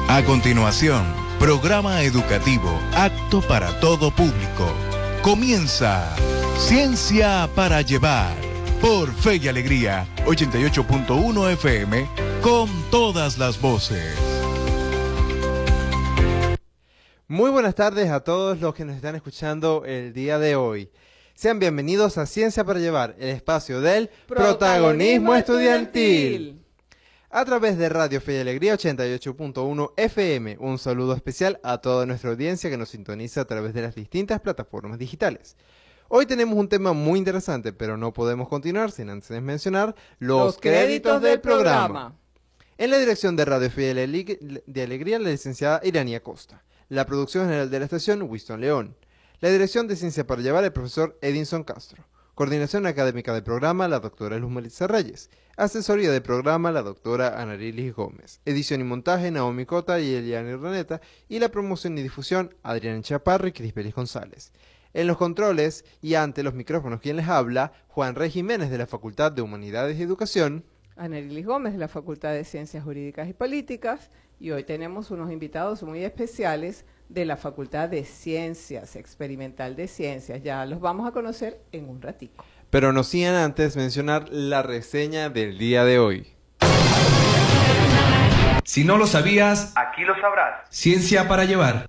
A continuación, programa educativo apto para todo público. Comienza Ciencia para Llevar por Fe y Alegría 88.1 FM con todas las voces. Muy buenas tardes a todos los que nos están escuchando el día de hoy. Sean bienvenidos a Ciencia para Llevar, el espacio del protagonismo estudiantil. A través de Radio Fe y Alegría 88.1 FM, un saludo especial a toda nuestra audiencia que nos sintoniza a través de las distintas plataformas digitales. Hoy tenemos un tema muy interesante, pero no podemos continuar sin antes mencionar los créditos del programa. En la dirección de Radio Fe y Alegría, la licenciada Irania Costa. La producción general de la estación, Winston León. La dirección de Ciencia para Llevar, el profesor Edinson Castro. Coordinación académica del programa, la doctora Luz Melitza Reyes. Asesoría del programa, la doctora Anarilis Gómez. Edición y montaje, Naomi Cota y Eliane Raneta. Y la promoción y difusión, Adrián Chaparro y Crispelis González. En los controles y ante los micrófonos, quien les habla, Juan Rey Jiménez de la Facultad de Humanidades y Educación. Anarilis Gómez de la Facultad de Ciencias Jurídicas y Políticas. Y hoy tenemos unos invitados muy especiales de la Facultad de Ciencias, Experimental de Ciencias. Ya los vamos a conocer en un ratico. Pero no sin antes mencionar la reseña del día de hoy. Si no lo sabías, aquí lo sabrás. Ciencia para Llevar.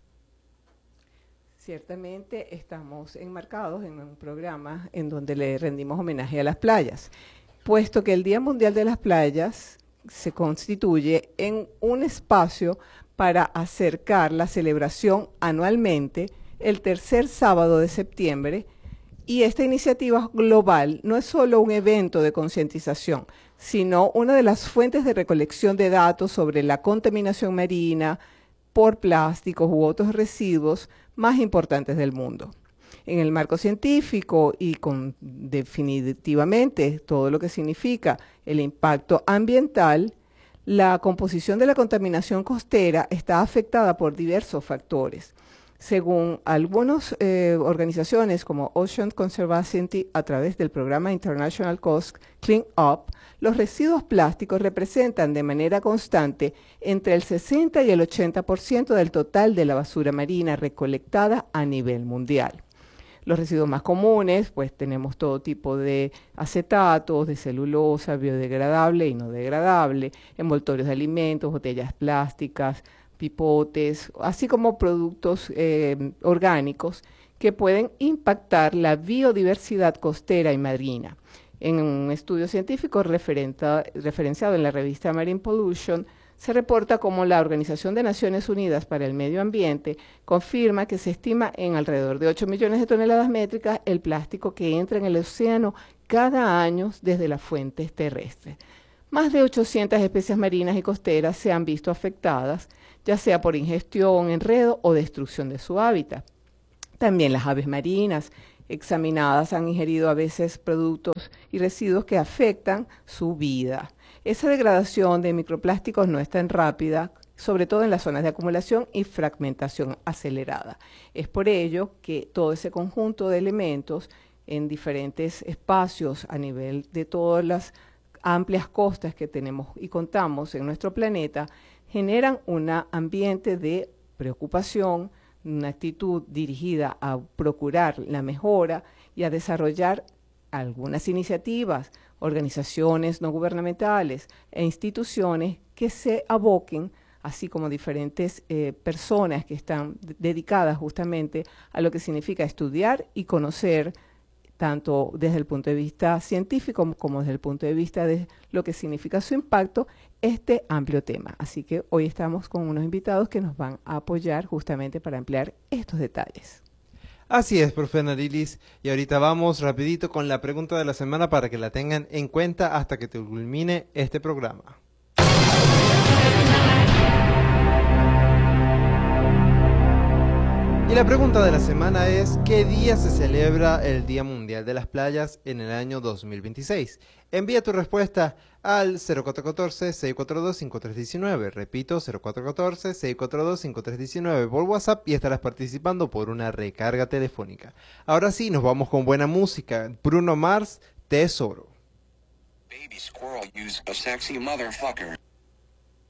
Ciertamente estamos enmarcados en un programa en donde le rendimos homenaje a las playas, puesto que el Día Mundial de las Playas se constituye en un espacio para acercar la celebración anualmente el tercer sábado de septiembre. Y esta iniciativa global no es solo un evento de concientización, sino una de las fuentes de recolección de datos sobre la contaminación marina por plásticos u otros residuos más importantes del mundo. En el marco científico y con definitivamente todo lo que significa el impacto ambiental, la composición de la contaminación costera está afectada por diversos factores. Según algunas organizaciones como Ocean Conservancy, a través del programa International Coast Clean Up, los residuos plásticos representan de manera constante entre el 60 y el 80% del total de la basura marina recolectada a nivel mundial. Los residuos más comunes, pues tenemos todo tipo de acetatos, de celulosa, biodegradable y no degradable, envoltorios de alimentos, botellas plásticas, pipotes, así como productos orgánicos que pueden impactar la biodiversidad costera y marina. En un estudio científico referenciado en la revista Marine Pollution, se reporta cómo la Organización de Naciones Unidas para el Medio Ambiente confirma que se estima en alrededor de 8 millones de toneladas métricas el plástico que entra en el océano cada año desde las fuentes terrestres. Más de 800 especies marinas y costeras se han visto afectadas, ya sea por ingestión, enredo o destrucción de su hábitat. También las aves marinas examinadas han ingerido a veces productos y residuos que afectan su vida. Esa degradación de microplásticos no es tan rápida, sobre todo en las zonas de acumulación y fragmentación acelerada. Es por ello que todo ese conjunto de elementos en diferentes espacios a nivel de todas las amplias costas que tenemos y contamos en nuestro planeta generan un ambiente de preocupación, una actitud dirigida a procurar la mejora y a desarrollar algunas iniciativas, organizaciones no gubernamentales e instituciones que se aboquen, así como diferentes personas que están dedicadas justamente a lo que significa estudiar y conocer, tanto desde el punto de vista científico como desde el punto de vista de lo que significa su impacto, este amplio tema. Así que hoy estamos con unos invitados que nos van a apoyar justamente para ampliar estos detalles. Así es, profe Anarilis, y ahorita vamos rapidito con la pregunta de la semana para que la tengan en cuenta hasta que culmine este programa. Y la pregunta de la semana es, ¿qué día se celebra el Día Mundial de las Playas en el año 2026? Envía tu respuesta al 0414-642-5319. Repito, 0414-642-5319 por WhatsApp y estarás participando por una recarga telefónica. Ahora sí, nos vamos con buena música. Bruno Mars, Tesoro. Baby squirrel use a sexy motherfucker.